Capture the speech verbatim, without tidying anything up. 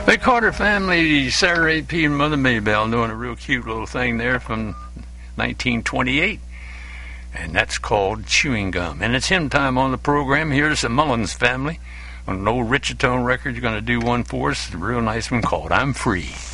The Carter Family, Sarah A P and Mother Maybelle doing a real cute little thing there from nineteen twenty-eight. And that's called Chewing Gum. And it's hymn time on the program. Here's the Mullins Family on an old Richatone record. You're going to do one for us, a real nice one called I'm Free.